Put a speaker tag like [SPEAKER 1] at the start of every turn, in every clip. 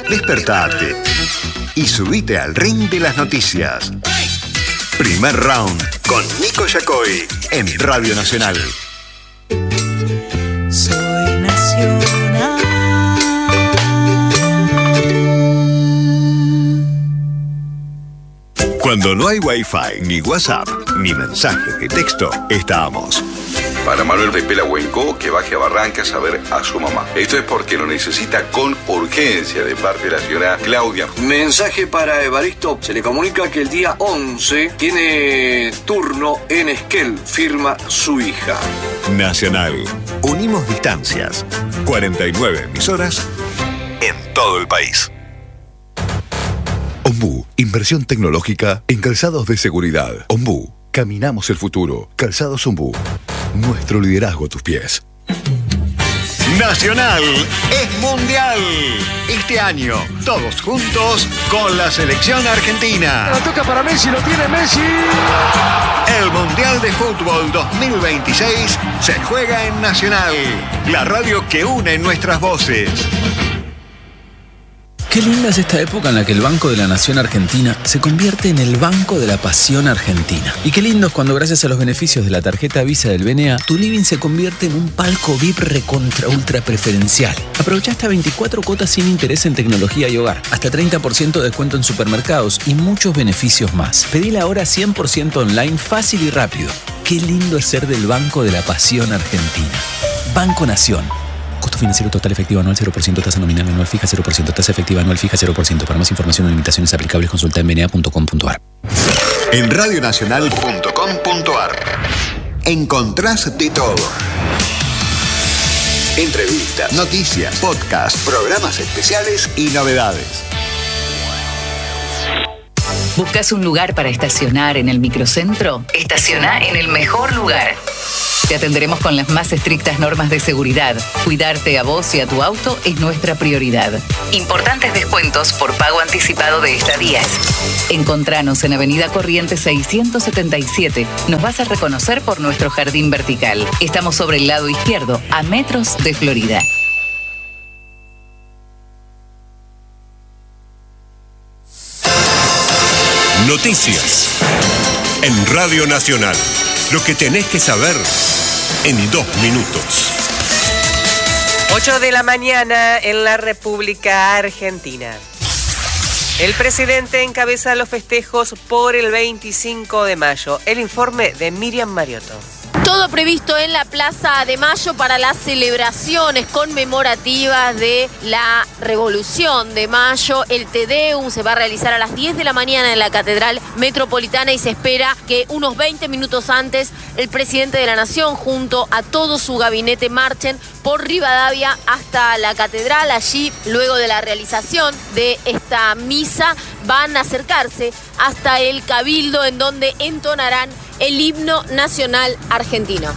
[SPEAKER 1] Despertate y subite al ring de las noticias. Primer round con Nico Yacoy en Radio Nacional.
[SPEAKER 2] Soy nacional.
[SPEAKER 1] Cuando no hay Wi-Fi, ni WhatsApp, ni mensajes de texto, estamos.
[SPEAKER 3] Para Manuel de Pelahuenco, que baje a Barrancas a ver a su mamá. Esto es porque lo necesita con urgencia de parte de la señora Claudia.
[SPEAKER 4] Mensaje para Evaristo. Se le comunica que el día 11 tiene turno en Esquel. Firma su hija.
[SPEAKER 1] Nacional. Unimos distancias. 49 emisoras en todo el país.
[SPEAKER 5] Ombú, inversión tecnológica en calzados de seguridad. Ombú, caminamos el futuro. Calzados Ombú. Nuestro liderazgo a tus pies.
[SPEAKER 1] Nacional es mundial. Este año, todos juntos con la selección argentina.
[SPEAKER 6] La toca para Messi, lo tiene Messi.
[SPEAKER 1] El Mundial de Fútbol 2026 se juega en Nacional, la radio que une nuestras voces.
[SPEAKER 7] Qué linda es esta época en la que el Banco de la Nación Argentina se convierte en el Banco de la Pasión Argentina. Y qué lindo es cuando, gracias a los beneficios de la tarjeta Visa del BNA, tu living se convierte en un palco VIP recontra ultra preferencial. Aprovecha hasta 24 cuotas sin interés en tecnología y hogar, hasta 30% de descuento en supermercados y muchos beneficios más. Pedila ahora 100% online, fácil y rápido. Qué lindo es ser del Banco de la Pasión Argentina. Banco Nación. Costo financiero total efectivo anual 0%, tasa nominal anual fija 0%, tasa efectiva anual fija 0%. Para más información o limitaciones aplicables, consulta en bna.com.ar.
[SPEAKER 1] En radionacional.com.ar encontrás de todo. Entrevistas, noticias, podcasts, programas especiales y novedades.
[SPEAKER 8] ¿Buscas un lugar para estacionar en el microcentro? Estaciona en el mejor lugar. Te atenderemos con las más estrictas normas de seguridad. Cuidarte a vos y a tu auto es nuestra prioridad. Importantes descuentos por pago anticipado de estadías. Encontranos en Avenida Corrientes 677. Nos vas a reconocer por nuestro jardín vertical. Estamos sobre el lado izquierdo, a metros de Florida.
[SPEAKER 9] Noticias en Radio Nacional. Lo que tenés que saber en 2 minutos.
[SPEAKER 10] 8 de la mañana en la República Argentina. El presidente encabeza los festejos por el 25 de mayo. El informe de Miriam Mariotto.
[SPEAKER 11] Todo previsto en la Plaza de Mayo para las celebraciones conmemorativas de la Revolución de Mayo. El Te Deum se va a realizar a las 10 de la mañana en la Catedral Metropolitana y se espera que unos 20 minutos antes el presidente de la Nación junto a todo su gabinete marchen por Rivadavia hasta la Catedral. Allí, luego de la realización de esta misa, van a acercarse hasta el Cabildo en donde entonarán el himno nacional argentino.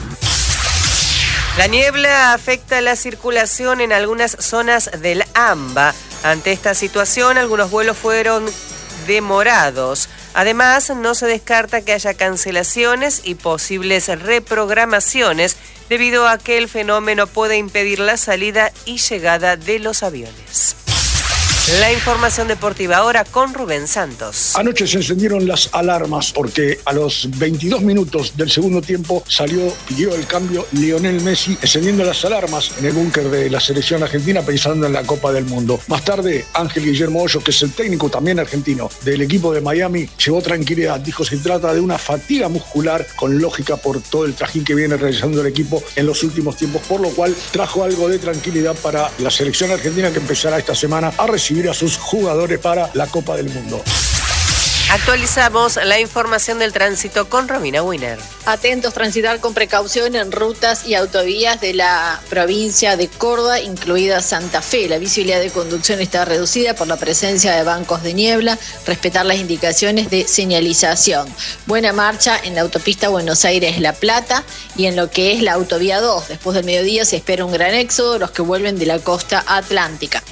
[SPEAKER 10] La niebla afecta la circulación en algunas zonas del AMBA. Ante esta situación, algunos vuelos fueron demorados. Además, no se descarta que haya cancelaciones y posibles reprogramaciones debido a que el fenómeno puede impedir la salida y llegada de los aviones. La información deportiva ahora con Rubén Santos.
[SPEAKER 6] Anoche se encendieron las alarmas porque a los 22 minutos del segundo tiempo pidió el cambio Lionel Messi, encendiendo las alarmas en el búnker de la selección argentina pensando en la Copa del Mundo. Más tarde, Ángel Guillermo Hoyos, que es el técnico también argentino del equipo de Miami, llevó tranquilidad. Dijo se trata de una fatiga muscular con lógica por todo el trajín que viene realizando el equipo en los últimos tiempos, por lo cual trajo algo de tranquilidad para la selección argentina que empezará esta semana a recibir a sus jugadores para la Copa del Mundo.
[SPEAKER 10] Actualizamos la información del tránsito con Romina Winer.
[SPEAKER 12] Atentos, transitar con precaución en rutas y autovías de la provincia de Córdoba, incluida Santa Fe. La visibilidad de conducción está reducida por la presencia de bancos de niebla. Respetar las indicaciones de señalización. Buena marcha en la autopista Buenos Aires-La Plata y en lo que es la autovía 2. Después del mediodía se espera un gran éxodo de los que vuelven de la costa atlántica.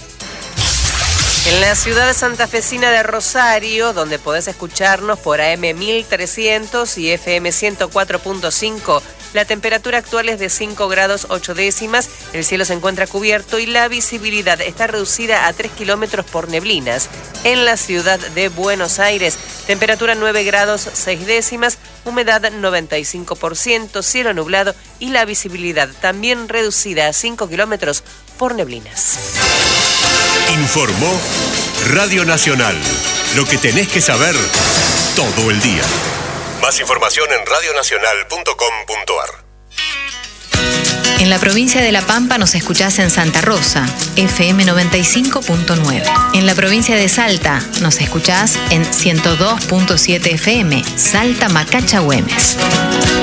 [SPEAKER 10] En la ciudad santafesina de Rosario, donde podés escucharnos por AM 1300 y FM 104.5, La temperatura actual es de 5 grados 8 décimas, el cielo se encuentra cubierto y la visibilidad está reducida a 3 kilómetros por neblinas. En la ciudad de Buenos Aires, temperatura 9 grados 6 décimas, humedad 95%, cielo nublado y la visibilidad también reducida a 5 kilómetros por neblinas.
[SPEAKER 9] Informó Radio Nacional. Lo que tenés que saber todo el día. Más información en radionacional.com.ar.
[SPEAKER 13] En la provincia de La Pampa nos escuchás en Santa Rosa, FM 95.9. En la provincia de Salta nos escuchás en 102.7 FM, Salta Macacha Güemes.